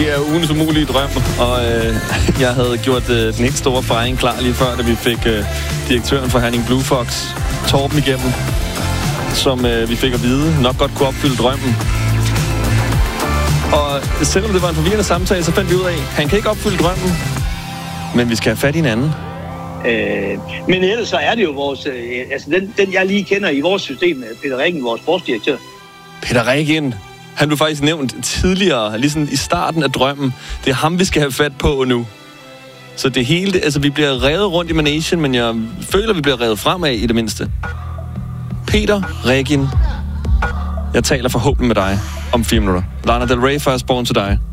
Det er ugens umulige drøm, og jeg havde gjort den helt store fejring klar lige før, da vi fik direktøren for Herning Blue Fox, Torben, igennem, som vi fik at vide nok godt kunne opfylde drømmen. Og selvom det var en forvirrende samtale, så fandt vi ud af, at han kan ikke opfylde drømmen, men vi skal have fat i en anden. Men ellers så er det jo vores, den jeg lige kender i vores system, Peter Reggen, vores sportsdirektør. Peter Reggen, han blev faktisk nævnt tidligere, ligesom i starten af drømmen. Det er ham, vi skal have fat på nu. Så det hele, altså vi bliver revet rundt i managen, men jeg føler, vi bliver revet fremad i det mindste. Peter Reggen, jeg taler forhåbentlig med dig om 4 minutter. Lana Del Rey, First Born to Die.